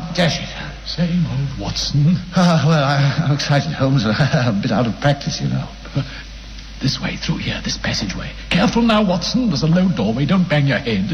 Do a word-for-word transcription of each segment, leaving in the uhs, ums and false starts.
dash it. Same old Watson. Ah, well, I, I'm excited, Holmes. A bit out of practice, you know. This way, through here, this passageway. Careful now, Watson. There's a low doorway. Don't bang your head.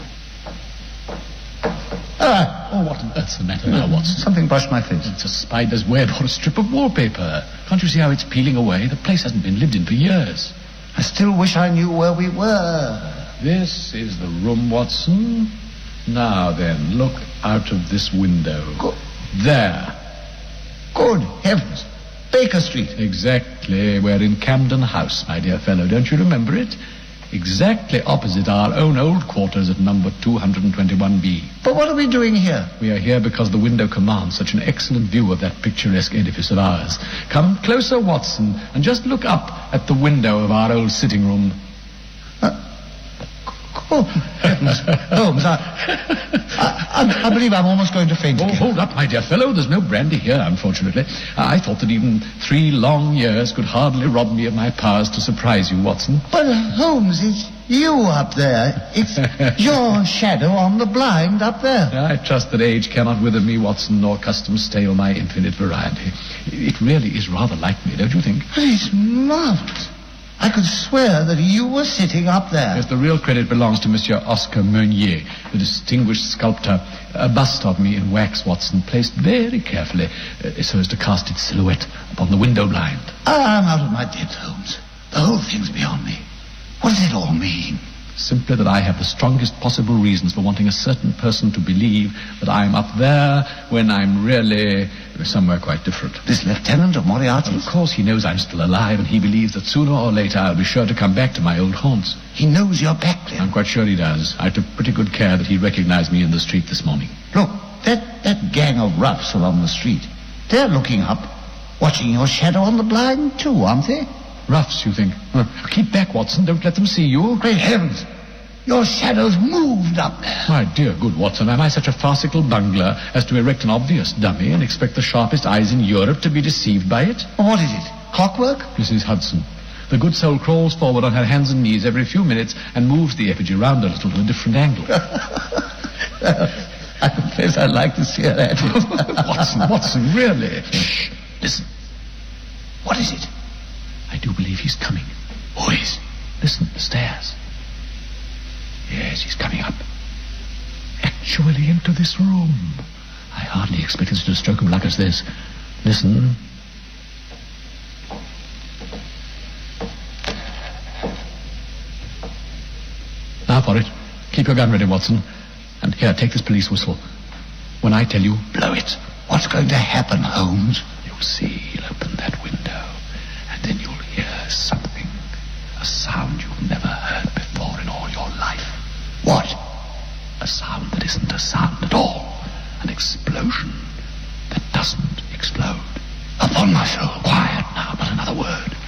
Ah, oh, what on earth's the matter now, Watson? Something brushed my face. It's a spider's web or a strip of wallpaper. Can't you see how it's peeling away? The place hasn't been lived in for years. I still wish I knew where we were. This is the room, Watson. Now then, look out of this window. Go- There. Good heavens. Baker Street. Exactly. We're in Camden House, my dear fellow. Don't you remember it? Exactly opposite our own old quarters at number two twenty-one B. But what are we doing here? We are here because the window commands such an excellent view of that picturesque edifice of ours. Come closer, Watson, and just look up at the window of our old sitting room. Uh, oh, heavens. Holmes, I, I, I, I believe I'm almost going to faint Oh, again. hold up, my dear fellow. There's no brandy here, unfortunately. I thought that even three long years could hardly rob me of my powers to surprise you, Watson. But, uh, Holmes, it's you up there. It's your shadow on the blind up there. I trust that age cannot wither me, Watson, nor custom stale my infinite variety. It really is rather like me, don't you think? But it's marvelous. I could swear that you were sitting up there. Yes, the real credit belongs to Monsieur Oscar Meunier, the distinguished sculptor. A bust of me in wax, Watson, placed very carefully uh, so as to cast its silhouette upon the window blind. I'm out of my depth, Holmes. The whole thing's beyond me. What does it all mean? Simply that I have the strongest possible reasons for wanting a certain person to believe that I'm up there when I'm really somewhere quite different. This lieutenant of Moriarty? Of course, he knows I'm still alive, and he believes that sooner or later I'll be sure to come back to my old haunts. He knows you're back there. I'm quite sure he does. I took pretty good care that he recognized me in the street this morning. Look, that, that gang of roughs along the street. They're looking up, watching your shadow on the blind too, aren't they? Roughs, you think? Uh, keep back, Watson. Don't let them see you. Great heavens! Your shadow's moved up there. My dear good Watson, am I such a farcical bungler as to erect an obvious dummy and expect the sharpest eyes in Europe to be deceived by it? Well, what is it? Clockwork? Missus Hudson. The good soul crawls forward on her hands and knees every few minutes and moves the effigy round a little to a different angle. I confess I'd like to see her at it. Watson, Watson, really? Shh. Listen. What is it? I do believe he's coming. Who is? Listen, the stairs. Yes, he's coming up. Actually into this room. I hardly expected such a stroke of luck as this. Listen. Now for it. Keep your gun ready, Watson. And here, take this police whistle. When I tell you, blow it. What's going to happen, Holmes? You'll see he'll open that window, and then you'll hear something. A sound you've never heard before in all your life. What? A sound that isn't a sound at all. An explosion that doesn't explode. Upon my soul. Quiet now, not another word.